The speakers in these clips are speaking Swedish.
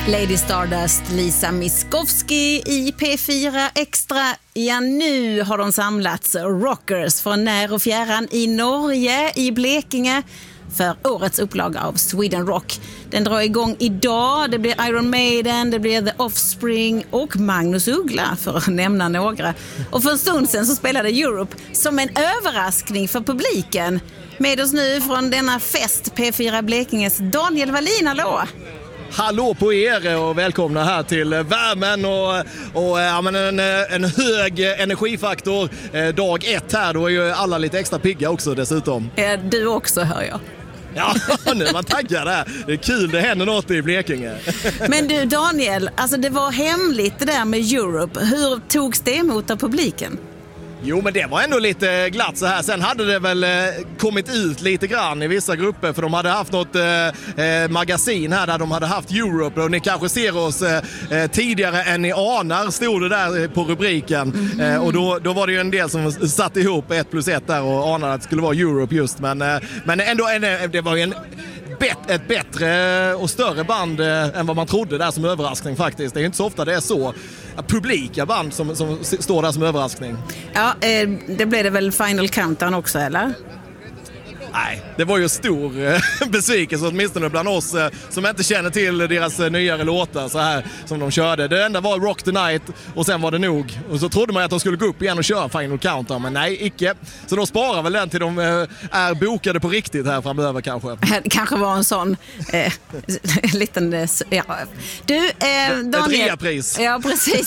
Lady Stardust, Lisa Miskovsky i P4 Extra. Ja, nu har de samlats rockers från när och fjärran i Norge, i Blekinge för årets upplaga av Sweden Rock. Den drar igång idag. Det blir Iron Maiden, det blir The Offspring och Magnus Uggla, för att nämna några. Och för en stund sedan så spelade Europe som en överraskning för publiken. Med oss nu från denna fest, P4 Blekinges Daniel Wallin, hallå! Hallå på er och välkomna här till värmen och ja, men en hög energifaktor dag 1 här. Då är ju alla lite extra pigga också dessutom. Du också, hör jag. Ja, nu är man taggad där. Det är kul, det händer något i Blekinge. Men du Daniel, alltså det var hemligt det där med Europe. Hur togs det emot av publiken? Jo, men det var ändå lite glatt så här. Sen hade det väl kommit ut lite grann i vissa grupper, för de hade haft något magasin här där de hade haft Europe, och ni kanske ser oss tidigare än ni anar, stod det där på rubriken. Och då var det ju en del som satt ihop 1+1 där och anade att det skulle vara Europe just, men ändå det var ju ett bättre och större band än vad man trodde där som överraskning faktiskt. Det är ju inte så ofta det är så publika band som står där som överraskning. Ja, det blev det väl Final Countdown också, eller? Nej, det var ju stor besvikelse åtminstone bland oss som inte känner till deras nyare låtar så här som de körde. Det enda var Rock the Night och sen var det nog. Och så trodde man att de skulle gå upp igen och köra Final Countdown, men nej, icke. Så de sparar väl den till de är bokade på riktigt här framöver kanske. Det kanske var en sån liten... ja. Du, Daniel... Ett reapris. Ja, precis.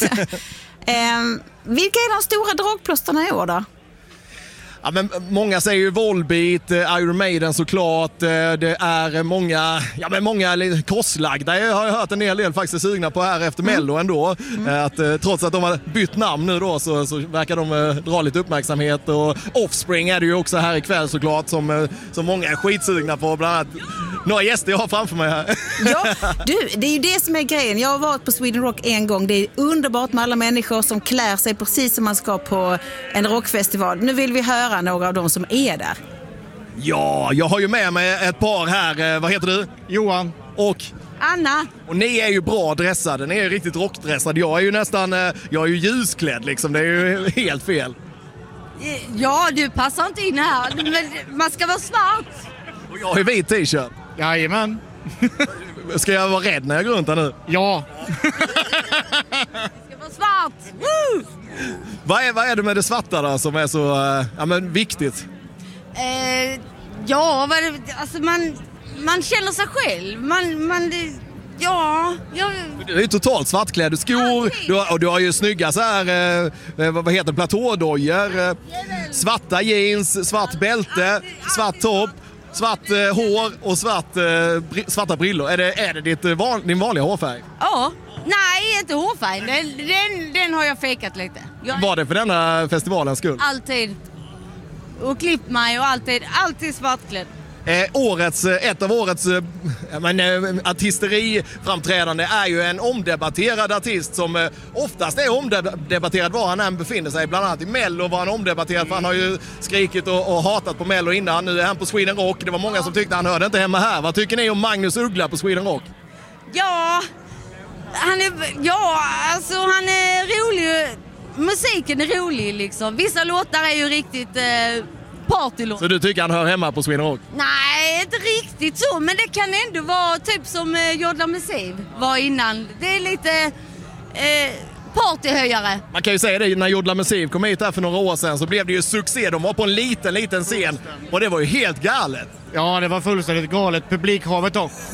Vilka är de stora dragplåsterna i år då? Ja, men många säger ju Volbeat, Iron Maiden såklart. Det är många korslagda. Jag har hört en del faktiskt sugna på här efter Mello ändå. Att, trots att de har bytt namn nu då så verkar de dra lite uppmärksamhet. Och Offspring är det ju också här ikväll såklart som många är skitsugna på. Bland annat några gäster jag har framför mig här. Ja, du, det är ju det som är grejen. Jag har varit på Sweden Rock en gång. Det är underbart med alla människor som klär sig precis som man ska på en rockfestival. Nu vill vi höra några av dem som är där. Ja, jag har ju med mig ett par här. Vad heter du? Johan. Och? Anna. Och ni är ju bra dressade. Ni är ju riktigt rockdressade. Jag är ju ljusklädd liksom. Det är ju helt fel. Ja, du passar inte in här. Men man ska vara svart. Och jag har ju vit t-shirt. Jajamän. Ska jag vara rädd när jag går runt här nu? Ja. Det ska vara svart. Woo! Vad är det med det svarta då som är så viktigt? Alltså man känner sig själv. Du är ju totalt svartklädd. Skor, du har ju snygga så här, vad heter det, platådojor, svarta jeans, svart bälte, svart topp, svart hår och svarta brillor. Är det din vanliga hårfärg? Ja. Nej, inte hårfärg. Den har jag fejkat lite. Var det för denna festivalens skull? Alltid. Och klippt mig och alltid svartklädd. Ett av årets artisteriframträdande är ju en omdebatterad artist som oftast är omdebatterad var han än befinner sig. Bland annat i Mello var han omdebatterad, för han har ju skrikit och hatat på Mello innan. Nu är han på Sweden Rock. Det var många som tyckte han hörde inte hemma här. Vad tycker ni om Magnus Uggla på Sweden Rock? Ja, han är rolig. Musiken är rolig liksom. Vissa låtar är ju riktigt partylåtar. Så du tycker han hör hemma på Sweden Rock? Nej, inte riktigt så. Men det kan ändå vara typ som Jodla Massive var innan. Det är lite partyhöjare. Man kan ju säga det, när Jodla Massive kom hit här för några år sedan så blev det ju succé. De var på en liten scen och det var ju helt galet. Ja, det var fullständigt galet. Publikhavet var